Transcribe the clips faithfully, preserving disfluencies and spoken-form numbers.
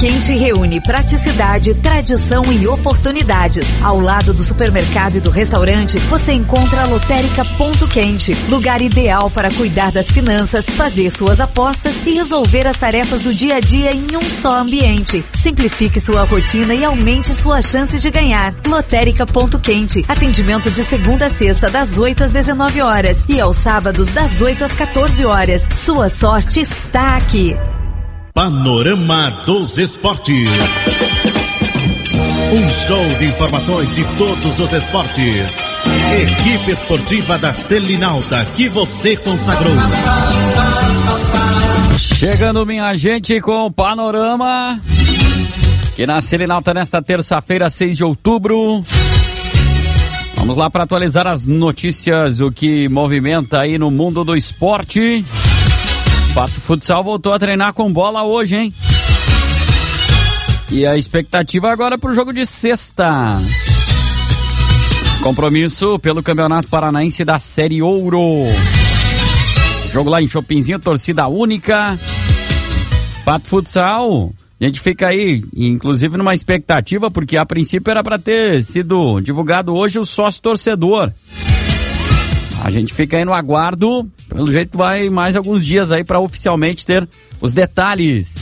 Quente reúne praticidade, tradição e oportunidades. Ao lado do supermercado e do restaurante, você encontra a Lotérica Ponto Quente, lugar ideal para cuidar das finanças, fazer suas apostas e resolver as tarefas do dia a dia em um só ambiente. Simplifique sua rotina e aumente suas chances de ganhar. Lotérica Ponto Quente, atendimento de segunda a sexta das oito às dezenove horas e aos sábados das oito às quatorze horas. Sua sorte está aqui. Panorama dos Esportes. Um show de informações de todos os esportes. Equipe esportiva da Selinalta que você consagrou. Chegando, minha gente, com o Panorama que na Selinalta nesta terça-feira, seis de outubro. Vamos lá para atualizar as notícias, o que movimenta aí no mundo do esporte. Pato Futsal voltou a treinar com bola hoje, hein? E a expectativa agora pro jogo de sexta. Compromisso pelo Campeonato Paranaense da Série Ouro. Jogo lá em Chopinzinho, torcida única. Pato Futsal, a gente fica aí, inclusive numa expectativa, porque a princípio era para ter sido divulgado hoje o sócio torcedor. A gente fica aí no aguardo, pelo jeito vai mais alguns dias aí para oficialmente ter os detalhes.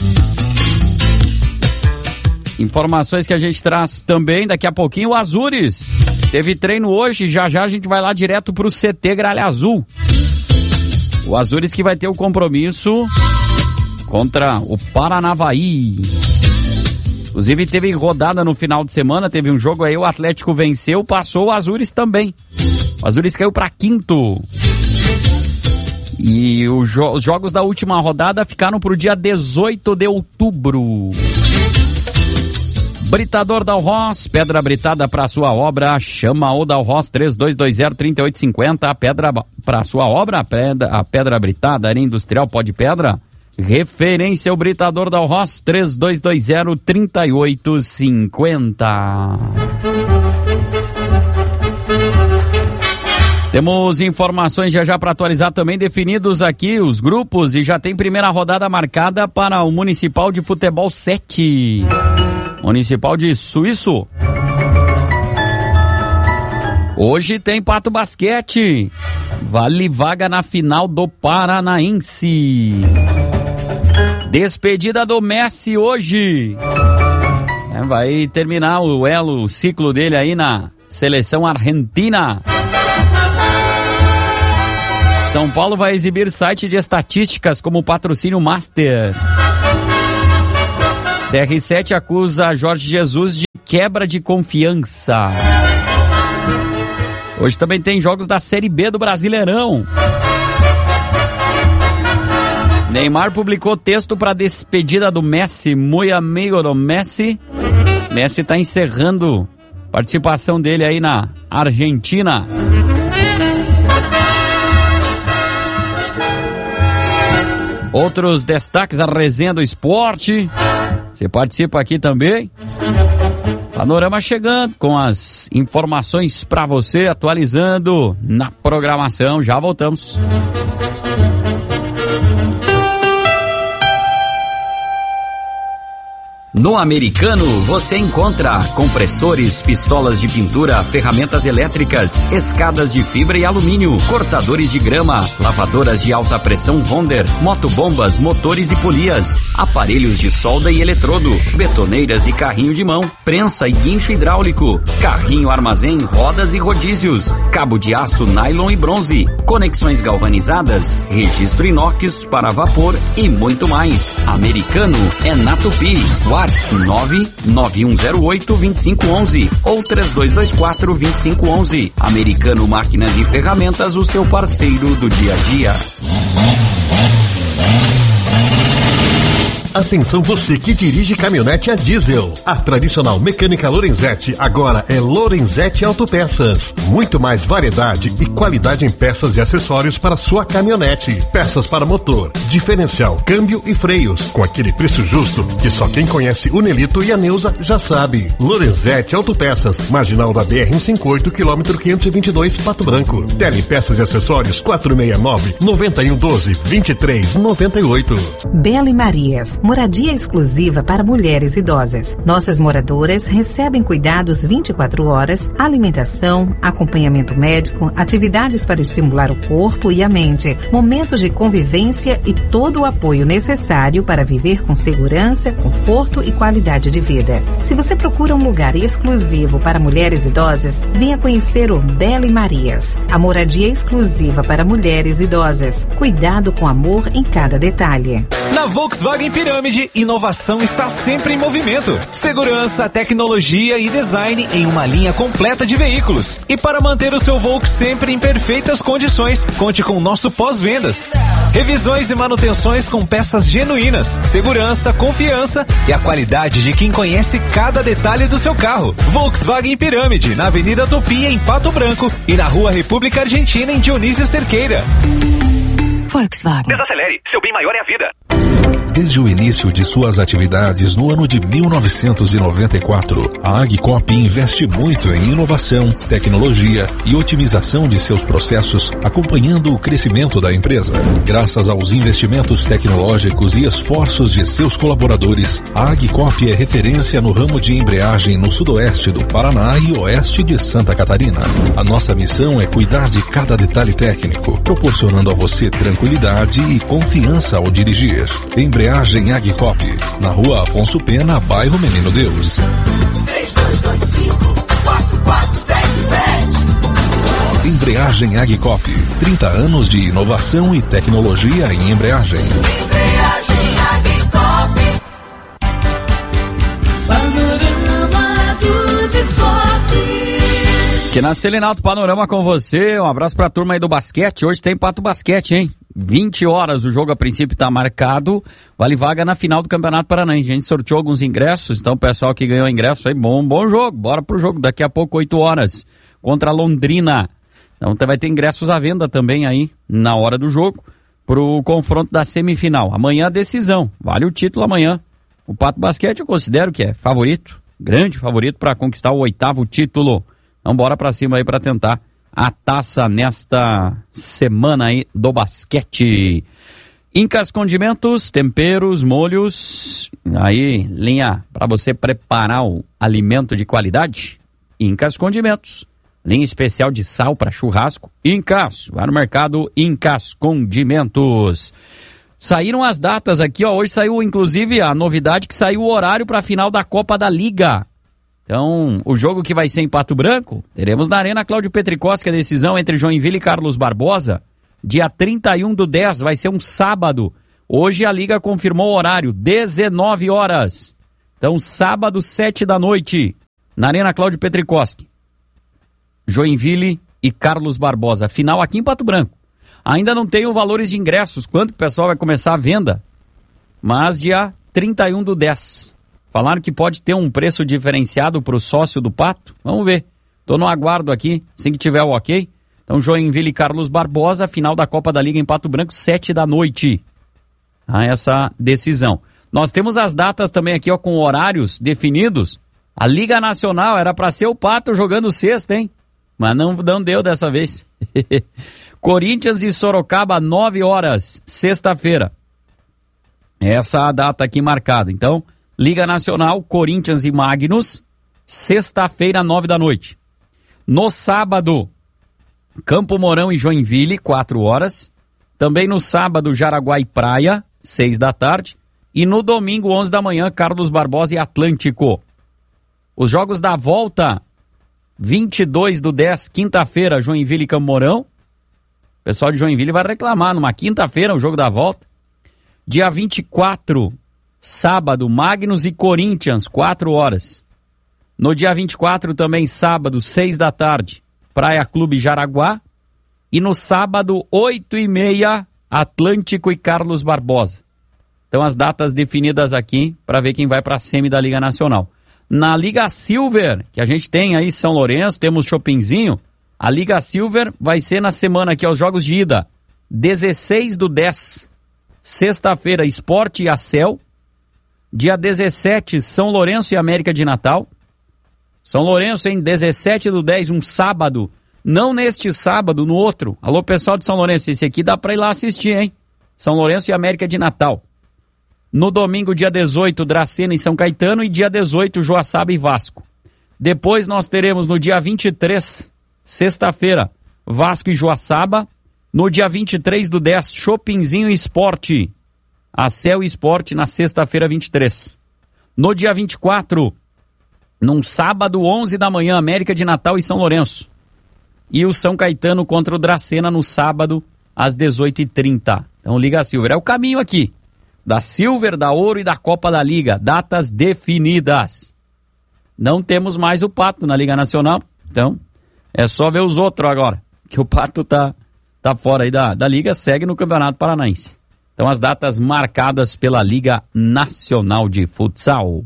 Informações que a gente traz também daqui a pouquinho, o Azures teve treino hoje, já já a gente vai lá direto pro C T Gralha Azul. O Azures que vai ter o compromisso contra o Paranavaí. Inclusive teve rodada no final de semana, teve um jogo aí, o Atlético venceu, passou o Azures também. O Azures caiu para quinto. E o jo- os jogos da última rodada ficaram pro dia dezoito de outubro. Britador Dalros, pedra britada para sua obra, chama o Dalros três dois dois zero, três oito cinco zero, a pedra para sua obra, a pedra, a pedra britada, área industrial, pó de pedra, referência ao Britador Dalros três dois dois zero, três oito cinco zero. Temos informações já já para atualizar também, definidos aqui os grupos e já tem primeira rodada marcada para o Municipal de Futebol sete. Municipal de Suíço. Hoje tem Pato Basquete. Vale vaga na final do Paranaense. Despedida do Messi hoje. É, vai terminar o elo, o ciclo dele aí na seleção argentina. São Paulo vai exibir site de estatísticas como patrocínio master. C R sete acusa Jorge Jesus de quebra de confiança. Hoje também tem jogos da Série B do Brasileirão. Neymar publicou texto para despedida do Messi, muito amigo do Messi. Messi está encerrando a participação dele aí na Argentina. Outros destaques, a resenha do esporte. Você participa aqui também. Panorama chegando com as informações para você, atualizando na programação. Já voltamos. No Americano você encontra compressores, pistolas de pintura, ferramentas elétricas, escadas de fibra e alumínio, cortadores de grama, lavadoras de alta pressão Wonder, motobombas, motores e polias, aparelhos de solda e eletrodo, betoneiras e carrinho de mão, prensa e guincho hidráulico, carrinho armazém, rodas e rodízios, cabo de aço, nylon e bronze, conexões galvanizadas, registro inox para vapor e muito mais. Americano é na Tupi. WhatsApp nove nove um zero oito, dois cinco um um ou três dois dois quatro, dois cinco um um. Americano Máquinas e Ferramentas, o seu parceiro do dia a dia. Atenção você que dirige caminhonete a diesel. A tradicional mecânica Lorenzetti agora é Lorenzetti Autopeças. Muito mais variedade e qualidade em peças e acessórios para sua caminhonete. Peças para motor, diferencial, câmbio e freios. Com aquele preço justo que só quem conhece o Nelito e a Neuza já sabe. Lorenzetti Autopeças, marginal da B R cento e cinquenta e oito, quilômetro quinhentos e vinte e dois, Pato Branco. Tele Peças e Acessórios quatro seis nove, nove um um doze, vinte e três noventa e oito. Bela e Marias, moradia exclusiva para mulheres idosas. Nossas moradoras recebem cuidados vinte e quatro horas, alimentação, acompanhamento médico, atividades para estimular o corpo e a mente, momentos de convivência e todo o apoio necessário para viver com segurança, conforto e qualidade de vida. Se você procura um lugar exclusivo para mulheres idosas, venha conhecer o Bela e Marias, a moradia exclusiva para mulheres idosas. Cuidado com amor em cada detalhe. Na Volkswagen Pirâmide, inovação está sempre em movimento. Segurança, tecnologia e design em uma linha completa de veículos. E para manter o seu Volks sempre em perfeitas condições, conte com o nosso pós-vendas. Revisões e manutenções com peças genuínas, segurança, confiança e a qualidade de quem conhece cada detalhe do seu carro. Volkswagen Pirâmide, na Avenida Topia, em Pato Branco, e na Rua República Argentina, em Dionísio Cerqueira. Volkswagen. Desacelere, seu bem maior é a vida. Desde o início de suas atividades no ano de mil novecentos e noventa e quatro, a Agcop investe muito em inovação, tecnologia e otimização de seus processos, acompanhando o crescimento da empresa. Graças aos investimentos tecnológicos e esforços de seus colaboradores, a Agcop é referência no ramo de embreagem no sudoeste do Paraná e oeste de Santa Catarina. A nossa missão é cuidar de cada detalhe técnico, proporcionando a você tranquilidade e confiança ao dirigir. Embreagem Agcop, na Rua Afonso Pena, bairro Menino Deus. três dois dois cinco, quatro quatro sete sete. Embreagem Agcop, trinta anos de inovação e tecnologia em embreagem. Embreagem Agcop. Panorama dos Esportes. Aqui na Selinalto Panorama com você, um abraço pra turma aí do basquete. Hoje tem Pato Basquete, hein? vinte horas, o jogo a princípio tá marcado, vale vaga na final do Campeonato Paranaense. A gente sorteou alguns ingressos, então o pessoal que ganhou ingresso aí, bom, bom jogo, bora pro jogo, daqui a pouco oito horas, contra a Londrina. Então vai ter ingressos à venda também aí, na hora do jogo, pro confronto da semifinal. Amanhã a decisão, vale o título amanhã. O Pato Basquete eu considero que é favorito, grande favorito para conquistar o oitavo título. Então bora pra cima aí pra tentar a taça nesta semana aí do basquete. Incas Condimentos, temperos, molhos, aí linha para você preparar o alimento de qualidade. Incas Condimentos, linha especial de sal para churrasco. Incas, vai no mercado Incas Condimentos. Saíram as datas aqui, ó, hoje saiu inclusive a novidade que saiu o horário para a final da Copa da Liga. Então, o jogo que vai ser em Pato Branco, teremos na Arena Cláudio Petrikowski a decisão entre Joinville e Carlos Barbosa, dia trinta e um do dez, vai ser um sábado. Hoje a Liga confirmou o horário, dezenove horas. Então, sábado, sete da noite, na Arena Cláudio Petrikowski. Joinville e Carlos Barbosa, final aqui em Pato Branco. Ainda não tenho valores de ingressos, quanto o pessoal vai começar a venda, mas dia trinta e um do dez. Falaram que pode ter um preço diferenciado para o sócio do Pato. Vamos ver. Estou no aguardo aqui, assim que tiver o ok. Então, Joinville e Carlos Barbosa, final da Copa da Liga em Pato Branco, sete da noite. Ah, essa decisão. Nós temos as datas também aqui, ó, com horários definidos. A Liga Nacional era para ser o Pato jogando sexta, hein? Mas não, não deu dessa vez. Corinthians e Sorocaba, nove horas, sexta-feira. Essa é a data aqui marcada. Então, Liga Nacional, Corinthians e Magnus, sexta-feira, nove da noite. No sábado, Campo Mourão e Joinville, quatro horas. Também no sábado, Jaraguá e Praia, seis da tarde. E no domingo, onze da manhã, Carlos Barbosa e Atlântico. Os jogos da volta, vinte e dois do dez, quinta-feira, Joinville e Campo Mourão. O pessoal de Joinville vai reclamar numa quinta-feira o jogo da volta. Dia vinte e quatro, sábado, Magnus e Corinthians, quatro horas. No dia vinte e quatro, também sábado, seis da tarde, Praia Clube Jaraguá. E no sábado, oito e meia, Atlântico e Carlos Barbosa. Então, as datas definidas aqui para ver quem vai para a semi da Liga Nacional. Na Liga Silver, que a gente tem aí São Lourenço, temos Chopinzinho. A Liga Silver vai ser na semana aqui, aos jogos de ida. dezesseis do dez, sexta-feira, Sport e Acel. Dia dezessete, São Lourenço e América de Natal. São Lourenço em dezessete do dez, um sábado. Não neste sábado, no outro. Alô, pessoal de São Lourenço, esse aqui dá pra ir lá assistir, hein? São Lourenço e América de Natal. No domingo, dia dezoito, Dracena e São Caetano, e dia dezoito, Joaçaba e Vasco. Depois nós teremos no dia vinte e três, sexta-feira, Vasco e Joaçaba. No dia vinte e três do dez, Chopinzinho e Esporte. A Céu e Esporte na sexta-feira, vinte e três. No dia vinte e quatro, num sábado, onze da manhã, América de Natal e São Lourenço. E o São Caetano contra o Dracena no sábado, às dezoito e trinta. Então liga a Silver. É o caminho aqui. Da Silver, da Ouro e da Copa da Liga. Datas definidas. Não temos mais o Pato na Liga Nacional. Então, é só ver os outros agora. Que o Pato tá, tá fora aí da, da Liga, segue no Campeonato Paranaense. Então, as datas marcadas pela Liga Nacional de Futsal.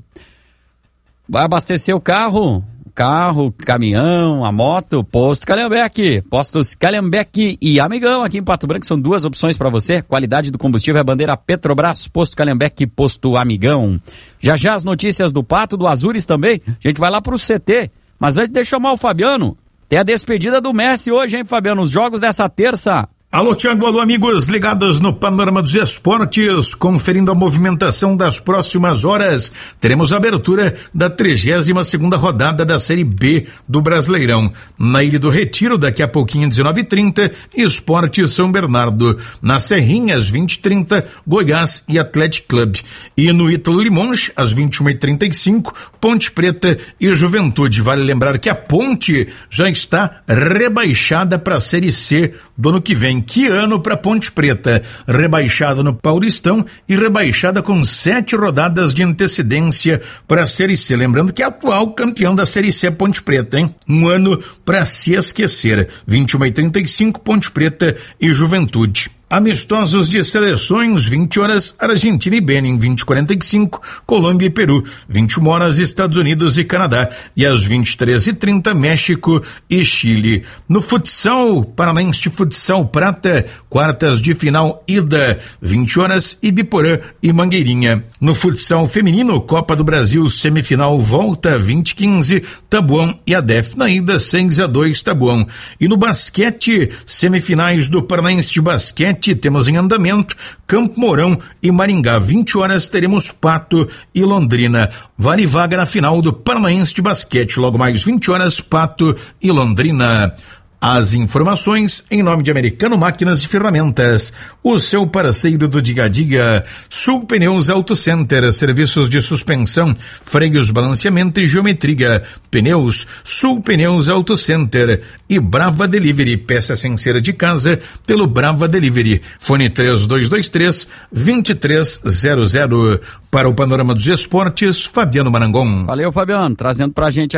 Vai abastecer o carro? Carro, caminhão, a moto, Posto Calhambeque. Postos Calhambeque e Amigão aqui em Pato Branco são duas opções para você. Qualidade do combustível é a bandeira Petrobras, Posto Calhambeque, Posto Amigão. Já já as notícias do Pato, do Azures também. A gente vai lá pro C T. Mas antes de chamar o Fabiano, tem a despedida do Messi hoje, hein, Fabiano? Os jogos dessa terça. Alô, Thiago, alô, amigos ligados no Panorama dos Esportes, conferindo a movimentação das próximas horas. Teremos a abertura da trigésima segunda rodada da Série B do Brasileirão. Na Ilha do Retiro, daqui a pouquinho, dezenove e trinta, Esporte São Bernardo. Na Serrinha, às vinte e trinta, Goiás e Atlético Clube. E no Ítalo Limões, às vinte e uma e trinta e cinco, Ponte Preta e Juventude. Vale lembrar que a Ponte já está rebaixada para a Série C do ano que vem. Que ano para Ponte Preta? Rebaixada no Paulistão e rebaixada com sete rodadas de antecedência para a Série C. Lembrando que é atual campeão da Série C Ponte Preta, hein? Um ano para se esquecer. vinte e uma e trinta e cinco, Ponte Preta e Juventude. Amistosos de seleções, vinte horas, Argentina e Benin, vinte e quarenta e cinco, Colômbia e Peru, vinte e uma horas, Estados Unidos e Canadá, e às vinte e três e trinta, México e Chile. No futsal, Paranaense Futsal Prata, quartas de final, ida, vinte horas, Ibiporã e Mangueirinha. No futsal feminino, Copa do Brasil, semifinal, volta, vinte e quinze, Tabuão e Adef, na ida, seis a dois, Tabuão. E no basquete, semifinais do Paranaense de Basquete, temos em andamento Campo Mourão e Maringá. vinte horas teremos Pato e Londrina. Vale vaga na final do Paranaense de Basquete. Logo mais vinte horas, Pato e Londrina. As informações em nome de Americano Máquinas e Ferramentas, o seu parceiro do Diga Diga. Sul Pneus Auto Center, serviços de suspensão, freios, balanceamento e geometria. Pneus, Sul Pneus Auto Center e Brava Delivery, peça sem cera de casa pelo Brava Delivery. Fone três dois dois três, dois três zero zero. Para o Panorama dos Esportes, Fabiano Marangon. Valeu, Fabiano, trazendo pra gente